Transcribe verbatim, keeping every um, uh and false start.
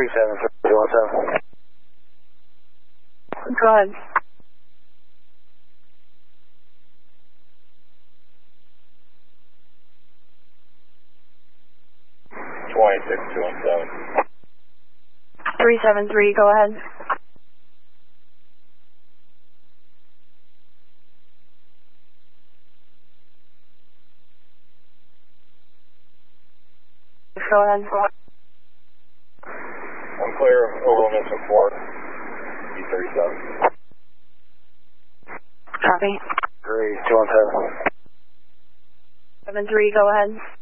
three seven three, two one seven. Go ahead. twenty-six two one seven. three seven three, go ahead. Go ahead. I'm clear, over missing four. E thirty-seven. Copy. three two one seven. seven three, go ahead.